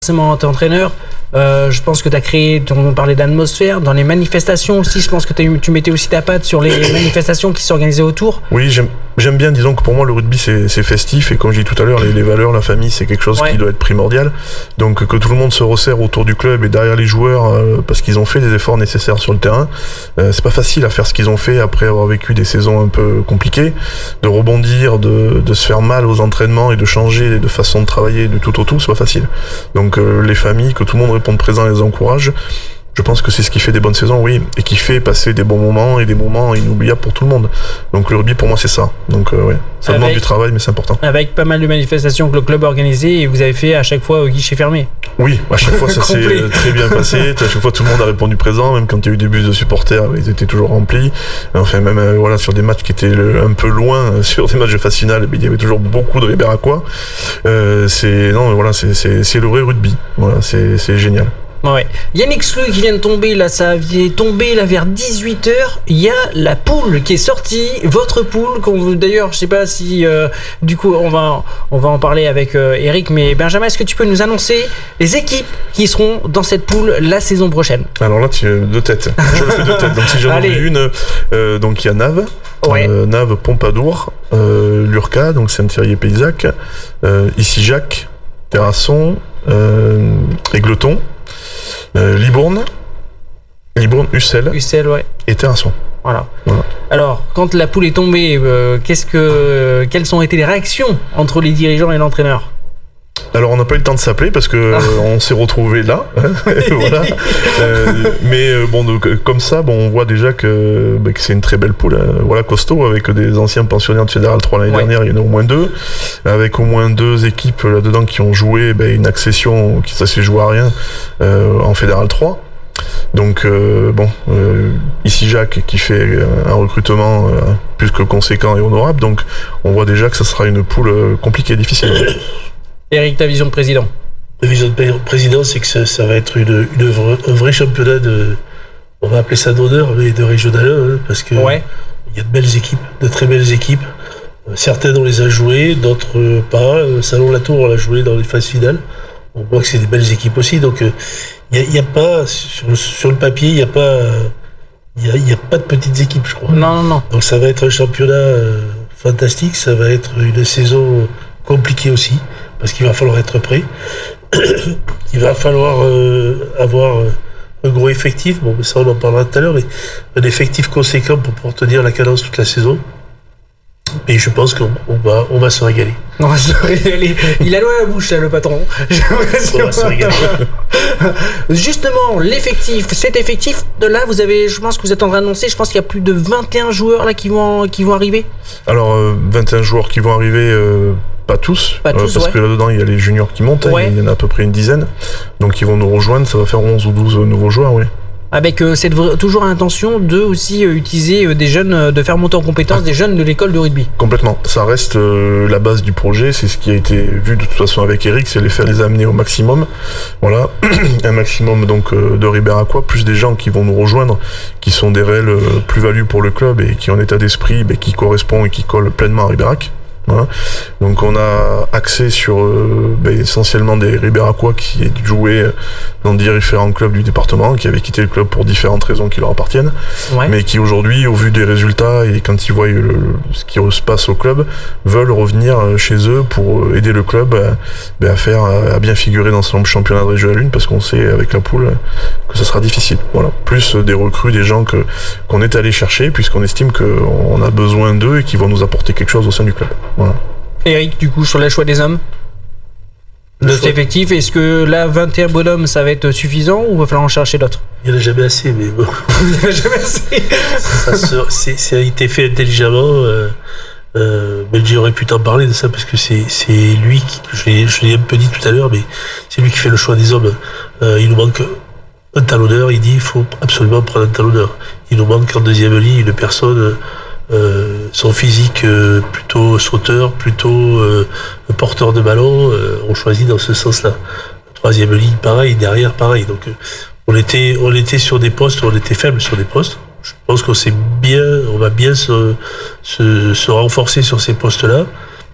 forcément t'es entraîneur, je pense que tu as créé, on parlait d'atmosphère, dans les manifestations aussi, je pense que tu mettais aussi ta patte sur les manifestations qui s'organisaient autour. Oui, j'aime bien, disons que pour moi le rugby c'est festif et comme j'ai dit tout à l'heure, les valeurs, la famille c'est quelque chose qui doit être primordial, donc que tout le monde se resserre autour du club et derrière les joueurs parce qu'ils ont fait des efforts nécessaires sur le terrain. C'est pas facile à faire ce qu'ils ont fait après avoir vécu des saisons un peu compliquées, de rebondir, de se faire mal aux entraînements et de changer de façon de travailler de tout au tout, c'est pas facile. Donc les familles, que tout le monde réponde présent et les encourage, je pense que c'est ce qui fait des bonnes saisons, oui, et qui fait passer des bons moments et des moments inoubliables pour tout le monde. Donc le rugby pour moi c'est ça. Donc oui, ça demande du travail mais c'est important. Avec pas mal de manifestations que le club a organisées et vous avez fait à chaque fois au guichet fermé. Oui, à chaque fois ça s'est très bien passé. À chaque fois tout le monde a répondu présent, même quand il y a eu des bus de supporters, ils étaient toujours remplis. Enfin même voilà sur des matchs qui étaient un peu loin, sur des matchs de phase finale, il y avait toujours beaucoup de Ribéracois. C'est le vrai rugby. Voilà, c'est génial. Ouais. Yannick Slue qui vient de tomber là, ça vient tomber là vers 18h. Il y a la poule qui est sortie, votre poule. D'ailleurs, je sais pas si du coup on va en parler avec Eric, mais Benjamin, est-ce que tu peux nous annoncer les équipes qui seront dans cette poule la saison prochaine? Alors là, tu deux têtes. Je le fais deux têtes. Donc si j'en ai une, donc il y a Naves, Naves Pompadour, Lurca, donc Saint-Thierry-Paysac, ici Jacques, Terrasson, Égleton. Libourne, Ussel, ouais. Et Terrasson. Voilà. Alors, quand la poule est tombée, quelles ont été les réactions entre les dirigeants et l'entraîneur? Alors on n'a pas eu le temps de s'appeler parce que on s'est retrouvés là, voilà. Mais bon, donc, comme ça, on voit déjà que c'est une très belle poule, voilà, costaud, avec des anciens pensionnaires de Fédéral 3 l'année dernière, il y en a au moins 2, avec au moins 2 équipes là-dedans qui ont joué une accession qui ça s'est joué à rien en Fédéral 3. Donc ici Jacques qui fait un recrutement plus que conséquent et honorable, donc on voit déjà que ça sera une poule compliquée, difficile. Eric, ta vision de président? La vision de président, c'est que ça va être un vrai championnat on va appeler ça d'honneur, mais de régional 1, parce que il y a de belles équipes, de très belles équipes. Certaines on les a jouées, d'autres pas. Salon Latour on l'a joué dans les phases finales. On voit que c'est des belles équipes aussi, donc il y a pas sur le papier, il y a pas de petites équipes, je crois. Non. Donc ça va être un championnat fantastique, ça va être une saison compliquée aussi, parce qu'il va falloir être prêt. Il va falloir avoir un gros effectif. Bon, mais ça on en parlera tout à l'heure, mais un effectif conséquent pour pouvoir tenir la cadence toute la saison. Et je pense qu'on va se régaler. On va se régaler. Il a loin la bouche, là, le patron. On va se régaler. Justement, cet effectif de là, je pense que vous êtes en train d'annoncer, je pense qu'il y a plus de 21 joueurs là qui vont arriver. Alors, 21 joueurs qui vont arriver, pas tous, parce que là-dedans, il y a les juniors qui montent, il y en a à peu près une dizaine. Donc, ils vont nous rejoindre, ça va faire 11 ou 12 nouveaux joueurs, oui. Avec toujours l'intention de aussi utiliser des jeunes, de faire monter en compétence des jeunes de l'école de rugby. Complètement. Ça reste la base du projet. C'est ce qui a été vu de toute façon avec Eric, c'est les amener au maximum. Voilà, un maximum donc de Ribéracois, plus des gens qui vont nous rejoindre, qui sont des réelles plus-values pour le club et qui ont un état d'esprit qui correspond et qui colle pleinement à Ribérac. Voilà. Donc on a axé sur essentiellement des Ribéracois qui jouaient dans différents clubs du département, qui avaient quitté le club pour différentes raisons qui leur appartiennent, mais qui aujourd'hui, au vu des résultats et quand ils voient ce qui se passe au club, veulent revenir chez eux pour aider le club à bien figurer dans ce championnat de Régional 1, parce qu'on sait avec la poule que ça sera difficile. Voilà. Plus des recrues, des gens qu'on est allé chercher, puisqu'on estime qu'on a besoin d'eux et qui vont nous apporter quelque chose au sein du club. Voilà. Eric, du coup, sur le choix des hommes de cet effectif, est-ce que là 21 bonhommes ça va être suffisant ou va falloir en chercher d'autres? Il n'y en a jamais assez, mais bon. Il n'y en a jamais assez. Ça a été fait intelligemment. Benji aurait pu t'en parler de ça parce que c'est lui je l'ai un peu dit tout à l'heure, mais c'est lui qui fait le choix des hommes. Il nous manque un talonneur, il dit il faut absolument prendre un talonneur. Il nous manque en deuxième ligne une personne. Son physique plutôt sauteur, plutôt porteur de ballon, on choisit dans ce sens-là. Troisième ligne, pareil, derrière, pareil. Donc on était sur des postes, on était faible sur des postes. Je pense on va bien se renforcer sur ces postes-là.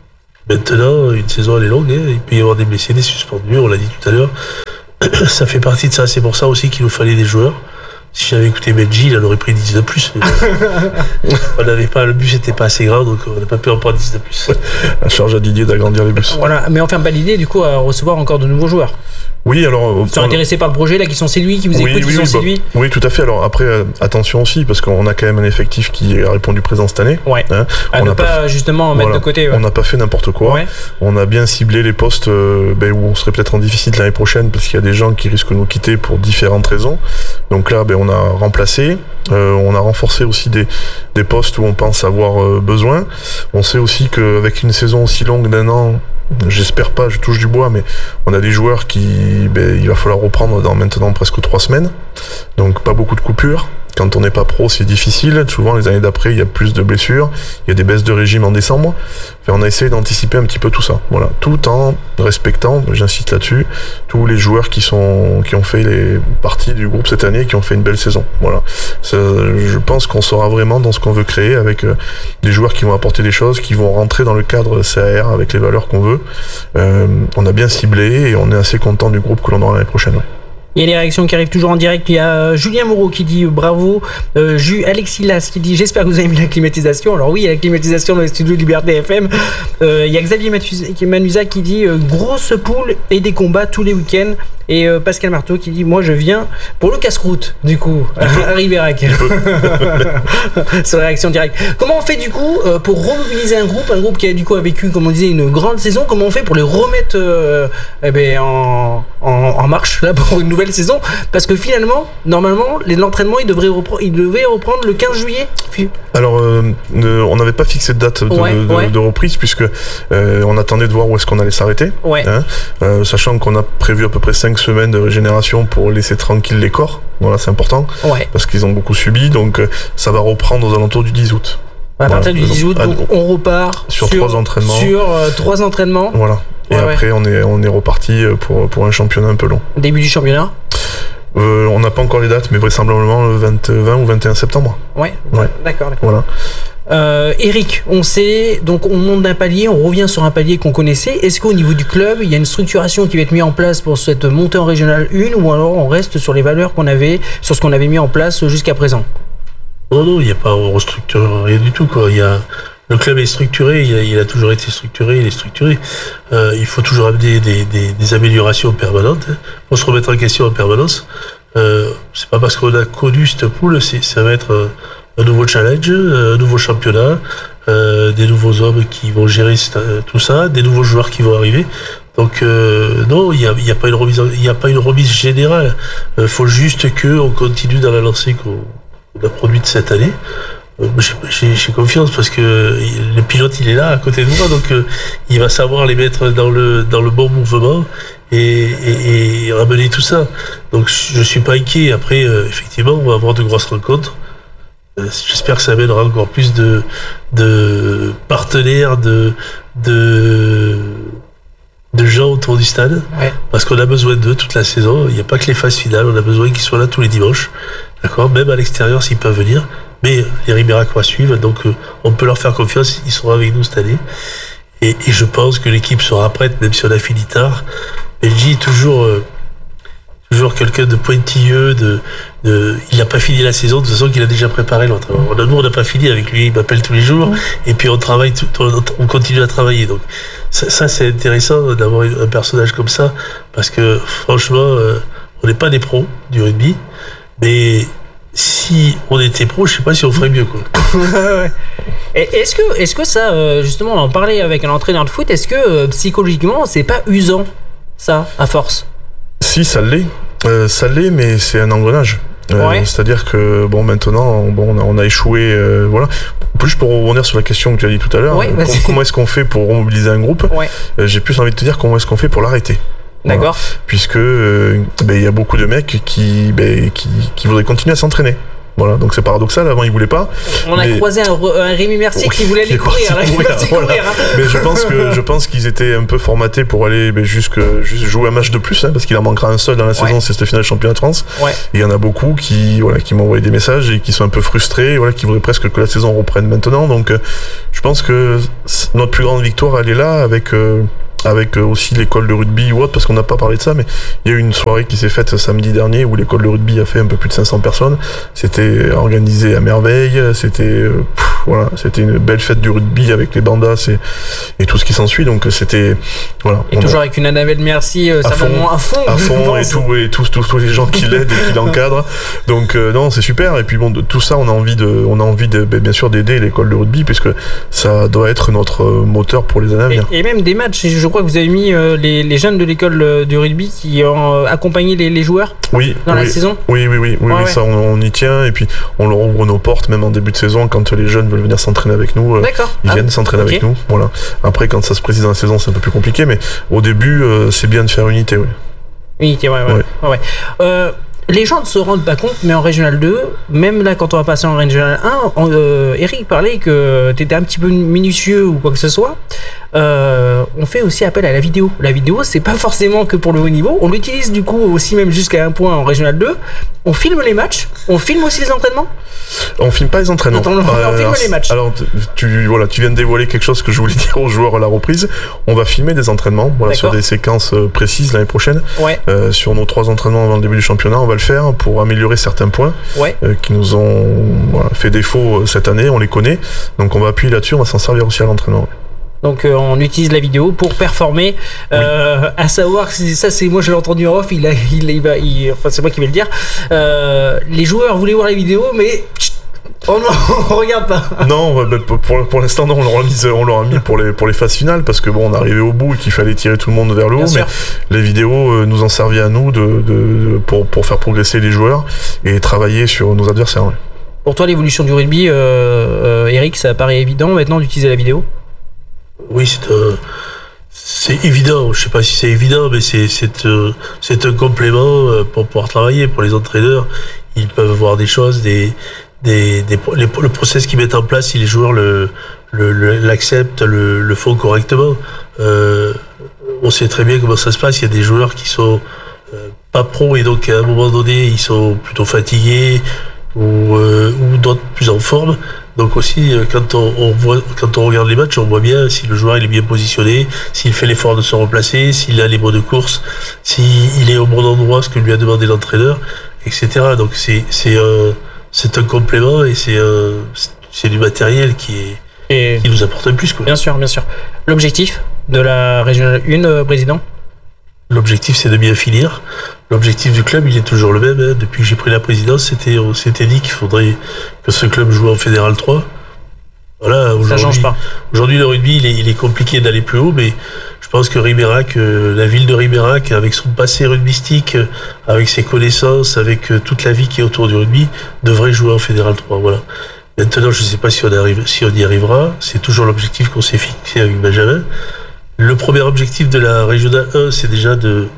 Maintenant, une saison elle est longue, hein. Il peut y avoir des blessés, des suspendus, on l'a dit tout à l'heure. Ça fait partie de ça, c'est pour ça aussi qu'il nous fallait des joueurs. Si j'avais écouté Benji, il en aurait pris 10 de plus. On n'avait pas, le bus n'était pas assez grand, donc on n'a pas pu en prendre 10 de plus. La charge à Didier d'agrandir les bus. Voilà, mais on ferme pas l'idée du coup à recevoir encore de nouveaux joueurs. Oui, alors. Ils sont intéressés par le projet là, qui sont séduits, qui vous écoutent, qui sont séduits. Oui, tout à fait. Alors après, attention aussi, parce qu'on a quand même un effectif qui a répondu présent cette année. Ouais. Hein, à ne pas justement mettre de côté. Ouais. On n'a pas fait n'importe quoi. Ouais. On a bien ciblé les postes où on serait peut-être en déficit l'année prochaine, parce qu'il y a des gens qui risquent de nous quitter pour différentes raisons. Donc là, on a remplacé. On a renforcé aussi des postes où on pense avoir besoin. On sait aussi qu'avec une saison aussi longue d'1 an, j'espère pas, je touche du bois, mais on a des joueurs qui, il va falloir reprendre dans maintenant presque 3 semaines. Donc pas beaucoup de coupures. Quand on n'est pas pro, c'est difficile. Souvent, les années d'après, il y a plus de blessures. Il y a des baisses de régime en décembre. Enfin, on a essayé d'anticiper un petit peu tout ça. Voilà. Tout en respectant, j'insiste là-dessus, tous les joueurs qui ont fait les parties du groupe cette année et qui ont fait une belle saison. Voilà. Je pense qu'on sera vraiment dans ce qu'on veut créer avec des joueurs qui vont apporter des choses, qui vont rentrer dans le cadre CAR avec les valeurs qu'on veut. On a bien ciblé et on est assez content du groupe que l'on aura l'année prochaine. Ouais. Il y a les réactions qui arrivent toujours en direct. Il y a Julien Moreau qui dit bravo. Alexis Las qui dit j'espère que vous avez mis la climatisation. Alors oui, il y a la climatisation dans les studios Liberté FM. Il y a Xavier Manuza qui dit grosse poule et des combats tous les week-ends. Et Pascal Marteau qui dit moi je viens pour le casse-croûte du coup à Ribérac. Sur la réaction directe. Comment on fait du coup pour remobiliser un groupe qui a du coup a vécu comme on disait une grande saison, comment on fait pour les remettre en marche là pour une nouvelle saison, parce que finalement normalement l'entraînement il devait reprendre le 15 juillet. Alors on n'avait pas fixé de date de reprise puisque on attendait de voir où est-ce qu'on allait s'arrêter, sachant qu'on a prévu à peu près 5 semaines de régénération pour laisser tranquille les corps. Voilà, c'est important parce qu'ils ont beaucoup subi, donc ça va reprendre aux alentours du 10 août. À partir du 10 août, donc on repart sur 3 entraînements. Sur 3 entraînements. Voilà. Et après, on est reparti pour un championnat un peu long. Début du championnat on n'a pas encore les dates, mais vraisemblablement le 20 ou 21 septembre. Ouais. D'accord. Voilà. Eric, on sait, donc on monte d'un palier, on revient sur un palier qu'on connaissait. Est-ce qu'au niveau du club, il y a une structuration qui va être mise en place pour cette montée en régionale 1, ou alors on reste sur les valeurs qu'on avait, sur ce qu'on avait mis en place jusqu'à présent? Non, il n'y a pas, on restructure rien du tout, quoi. Le club est structuré, il a toujours été structuré, il est structuré. Il faut toujours amener des améliorations permanentes. Il faut se remettre en question en permanence. C'est pas parce qu'on a connu cette poule, ça va être un nouveau challenge, un nouveau championnat, des nouveaux hommes qui vont gérer tout ça, des nouveaux joueurs qui vont arriver. Donc non, il y a pas une remise générale. Faut juste que on continue dans la lancée qu'on a produite cette année. J'ai confiance parce que le pilote il est là à côté de moi, donc il va savoir les mettre dans le bon mouvement et ramener tout ça. Donc je suis pas inquiet. Après effectivement on va avoir de grosses rencontres. J'espère que ça amènera encore plus de partenaires, de gens autour du stade, parce qu'on a besoin d'eux toute la saison. Il n'y a pas que les phases finales, on a besoin qu'ils soient là tous les dimanches, d'accord, même à l'extérieur s'ils peuvent venir. Mais les Ribéracois suivent, donc on peut leur faire confiance, ils seront avec nous cette année. Et je pense que l'équipe sera prête, même si on a fini tard. Benji est toujours quelqu'un de pointilleux, il n'a pas fini la saison, de toute façon qu'il a déjà préparé l'autre. Nous, on n'a pas fini avec lui, il m'appelle tous les jours, et puis on travaille, on continue à travailler. Donc ça c'est intéressant d'avoir un personnage comme ça, parce que franchement, on n'est pas des pros du rugby, mais si on était pro, je sais pas si on ferait mieux, quoi. Est-ce que ça, justement, on en parlait avec un entraîneur de foot, est-ce que psychologiquement, c'est pas usant, ça, à force? Si, ça l'est, mais c'est un engrenage. C'est-à-dire que maintenant, on a échoué, voilà. Plus pour revenir sur la question que tu as dit tout à l'heure, comment est-ce qu'on fait pour remobiliser un groupe? J'ai plus envie de te dire comment est-ce qu'on fait pour l'arrêter. D'accord. Puisque il y a beaucoup de mecs qui voudraient continuer à s'entraîner. Voilà, donc c'est paradoxal. Avant, ils voulaient pas. On a croisé un Rémi Mercier qui voulait aller courir. Mais je pense qu'ils étaient un peu formatés pour aller juste jouer un match de plus, parce qu'il en manquera un seul dans la saison, c'est cette finale championnat de France. Ouais. Et il y en a beaucoup qui m'ont envoyé des messages et qui sont un peu frustrés, qui voudraient presque que la saison reprenne maintenant. Donc, je pense que notre plus grande victoire, elle est là avec aussi l'école de rugby ou autre, parce qu'on n'a pas parlé de ça, mais il y a eu une soirée qui s'est faite samedi dernier où l'école de rugby a fait un peu plus de 500 personnes. C'était organisé à merveille, c'était une belle fête du rugby avec les bandas et tout ce qui s'ensuit, donc c'était Et toujours avec une Annabelle Merci certainement à fond et tous les gens qui l'aident et qui l'encadrent. Donc non, c'est super. Et puis bon, de tout ça, on a envie de bien sûr d'aider l'école de rugby, puisque ça doit être notre moteur pour les années à venir. Et même des matchs, je crois que vous avez mis les jeunes de l'école du rugby qui ont accompagné les joueurs dans la saison. Oui, ça on y tient, et puis on leur ouvre nos portes même en début de saison quand les jeunes veulent venir s'entraîner avec nous. Ils viennent s'entraîner avec nous. Voilà. Après, quand ça se précise dans la saison, c'est un peu plus compliqué, mais au début, c'est bien de faire unité. Oui. Unité, ouais. Les gens ne se rendent pas compte, mais en Régional 2, même là quand on va passer en Régional 1, Eric parlait que tu étais un petit peu minutieux ou quoi que ce soit. On fait aussi appel à la vidéo. La vidéo, c'est pas forcément que pour le haut niveau. On l'utilise du coup aussi même jusqu'à un point en Régional 2. On filme les matchs, on filme aussi les entraînements. On filme pas les entraînements. On filme les matchs. Alors tu viens de dévoiler quelque chose que je voulais dire aux joueurs à la reprise. On va filmer des entraînements, sur des séquences précises l'année prochaine. Sur nos 3 entraînements avant le début du championnat, on va le faire pour améliorer certains points qui nous ont fait défaut cette année. On les connaît, donc on va appuyer là-dessus. On va s'en servir aussi à l'entraînement. Donc on utilise la vidéo pour performer, à savoir, ça c'est moi je l'ai entendu en off, enfin c'est moi qui vais le dire, les joueurs voulaient voir les vidéos mais on regarde pas. Non, pour l'instant non, on leur a mis pour les phases finales, parce que on arrivait au bout et qu'il fallait tirer tout le monde vers le haut, mais les vidéos nous ont servi à nous pour faire progresser les joueurs et travailler sur nos adversaires. Pour toi l'évolution du rugby, Eric, ça paraît évident maintenant d'utiliser la vidéo? Oui, c'est évident. Je sais pas si c'est évident, mais c'est un complément pour pouvoir travailler. Pour les entraîneurs, ils peuvent voir des choses, le process qu'ils mettent en place, si les joueurs l'acceptent, le font correctement. On sait très bien comment ça se passe. Il y a des joueurs qui sont pas pros et donc à un moment donné, ils sont plutôt fatigués ou d'autres plus en forme. Donc aussi, quand on regarde les matchs, on voit bien si le joueur il est bien positionné, s'il fait l'effort de se replacer, s'il a les mots de course, s'il est au bon endroit, ce que lui a demandé l'entraîneur, etc. Donc c'est un complément et c'est du matériel qui nous apporte un plus, quoi. Bien sûr. L'objectif de la Régionale 1, président? L'objectif, c'est de bien finir. L'objectif du club, il est toujours le même. Depuis que j'ai pris la présidence, on s'était dit qu'il faudrait que ce club joue en Fédéral 3. Voilà, ça change pas. Aujourd'hui, le rugby, il est compliqué d'aller plus haut, mais je pense que Ribérac, la ville de Ribérac, avec son passé rugbystique, avec ses connaissances, avec toute la vie qui est autour du rugby, devrait jouer en Fédéral 3. Voilà. Maintenant, je ne sais pas si on y arrivera. C'est toujours l'objectif qu'on s'est fixé avec Benjamin. Le premier objectif de la Régionale 1, c'est déjà de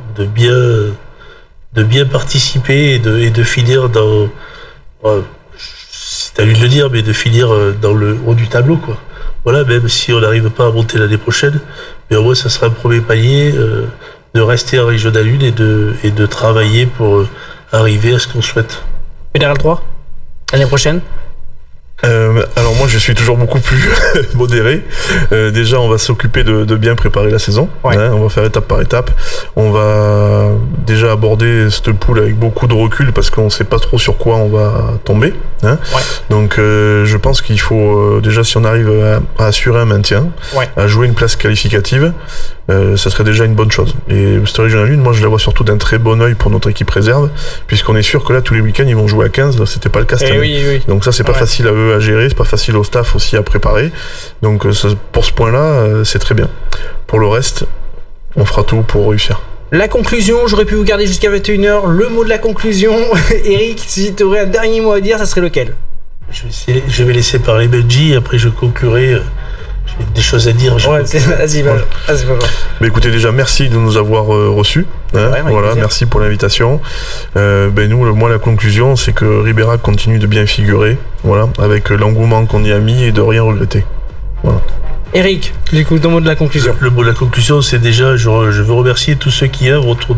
bien participer et de finir dans... c'est à lui de le dire, mais de finir dans le haut du tableau, quoi. Voilà, même si on n'arrive pas à monter l'année prochaine, mais au moins ça sera un premier palier de rester en Régionale 1 et de travailler pour arriver à ce qu'on souhaite. Fédéral 3, l'année prochaine? Alors moi je suis toujours beaucoup plus modéré. Déjà on va s'occuper de bien préparer la saison, on va faire étape par étape. On va déjà aborder cette poule avec beaucoup de recul parce qu'on sait pas trop sur quoi on va tomber, Donc je pense qu'il faut déjà, si on arrive à assurer un maintien, à jouer une place qualificative, ça serait déjà une bonne chose. Et cette Régionale 1, moi je la vois surtout d'un très bon œil pour notre équipe réserve, puisqu'on est sûr que là tous les week-ends ils vont jouer à 15, là, c'était pas le cas cette année. Oui. Donc ça c'est pas facile à eux à gérer, c'est pas facile au staff aussi à préparer. Donc pour ce point-là, c'est très bien. Pour le reste, on fera tout pour réussir. La conclusion, j'aurais pu vous garder jusqu'à 21h. Le mot de la conclusion, Eric, si tu aurais un dernier mot à dire, ça serait lequel? Je vais laisser parler Benji, après je conclurai. des choses à dire. Ouais, vas-y, vas-y. Mais écoutez, déjà, merci de nous avoir reçus. Voilà, merci pour l'invitation. Moi, la conclusion, c'est que Ribérac continue de bien figurer, voilà, avec l'engouement qu'on y a mis et de rien regretter. Voilà. Eric, j'écoute ton mot de la conclusion. Le mot de la conclusion, c'est déjà, je veux remercier tous ceux qui œuvrent autour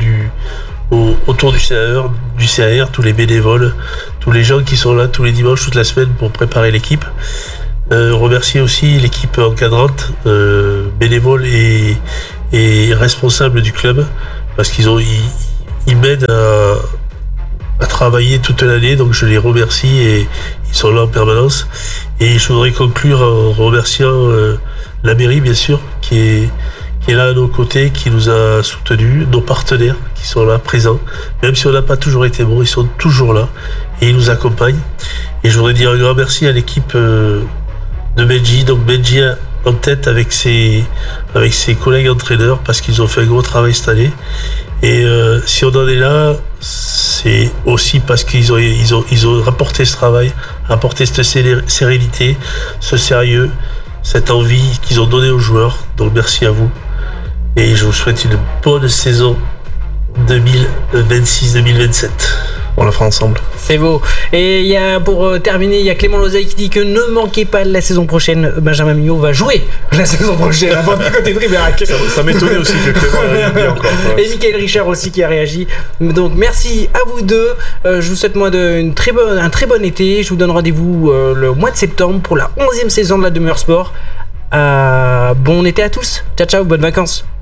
du CAR, tous les bénévoles, tous les gens qui sont là tous les dimanches, toute la semaine pour préparer l'équipe. Remercier aussi l'équipe encadrante, bénévole et responsable du club, parce ils m'aident à travailler toute l'année, donc je les remercie et ils sont là en permanence. Et je voudrais conclure en remerciant la mairie, bien sûr, qui est là à nos côtés, qui nous a soutenus, nos partenaires qui sont là présents. Même si on n'a pas toujours été bons, ils sont toujours là et ils nous accompagnent. Et je voudrais dire un grand merci à l'équipe de Benji, donc Benji en tête avec ses collègues entraîneurs, parce qu'ils ont fait un gros travail cette année. Et si on en est là, c'est aussi parce qu'ils ont rapporté ce travail, rapporté cette sérénité, ce sérieux, cette envie qu'ils ont donné aux joueurs. Donc merci à vous. Et je vous souhaite une bonne saison 2026-2027. On la fera ensemble. C'est beau. Et pour terminer, il y a Clément Lozeille qui dit que ne manquez pas la saison prochaine. Benjamin Mignot va jouer la saison prochaine du côté de Ribérac. Ça m'étonnait aussi que Clément ait dit encore. Et Michael Richard aussi qui a réagi. Donc merci à vous deux. Je vous souhaite un très bon été. Je vous donne rendez-vous le mois de septembre pour la 11e saison de la Demeure Sport. Bon été à tous. Ciao, bonnes vacances.